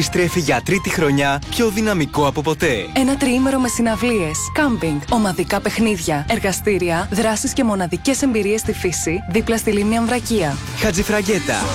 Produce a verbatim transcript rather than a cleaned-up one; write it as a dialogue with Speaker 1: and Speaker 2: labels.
Speaker 1: Στρέφει για τρίτη χρονιά πιο δυναμικό από ποτέ.
Speaker 2: Ένα τριήμερο με συναυλίες, κάμπινγκ, ομαδικά παιχνίδια, εργαστήρια, δράσεις και μοναδικές εμπειρίες στη φύση δίπλα στη Λίμνη Αμβρακία.
Speaker 1: Χατζιφραγκέτα.